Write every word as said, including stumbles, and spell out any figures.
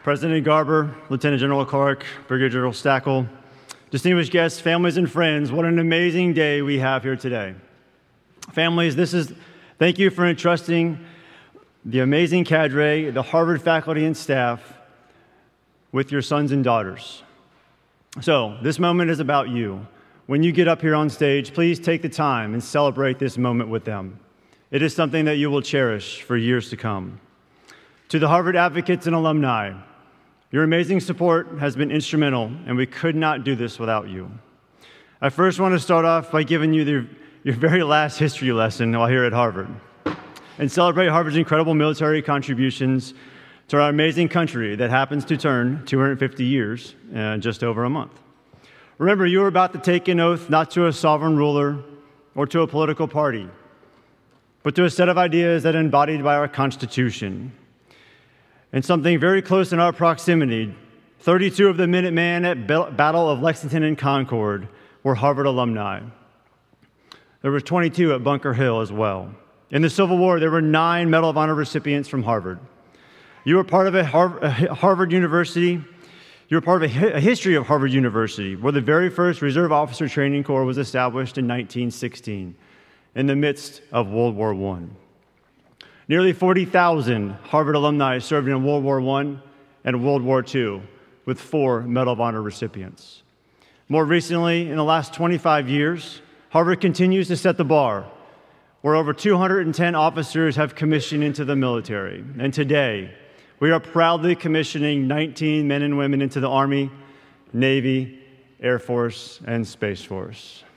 President Garber, Lieutenant General Clark, Brigadier General Stackel, distinguished guests, families, and friends, what an amazing day we have here today. Families, this is, thank you for entrusting the amazing cadre, the Harvard faculty and staff, with your sons and daughters. So, this moment is about you. When you get up here on stage, please take the time and celebrate this moment with them. It is something that you will cherish for years to come. To the Harvard advocates and alumni, your amazing support has been instrumental, and we could not do this without you. I first want to start off by giving you the, your very last history lesson while here at Harvard, and celebrate Harvard's incredible military contributions to our amazing country that happens to turn two hundred fifty years in just over a month. Remember, you are about to take an oath not to a sovereign ruler or to a political party, but to a set of ideas that are embodied by our Constitution. And something very close in our proximity, thirty-two of the Minutemen at Battle of Lexington and Concord were Harvard alumni. There were twenty-two at Bunker Hill as well. In the Civil War, there were nine Medal of Honor recipients from Harvard. You were part of a Harvard University. You were part of a history of Harvard University, where the very first Reserve Officer Training Corps was established in nineteen sixteen, in the midst of World War One. Nearly forty thousand Harvard alumni served in World War One and World War Two, with four Medal of Honor recipients. More recently, in the last twenty-five years, Harvard continues to set the bar, where over two hundred ten officers have commissioned into the military. And today, we are proudly commissioning nineteen men and women into the Army, Navy, Air Force, and Space Force.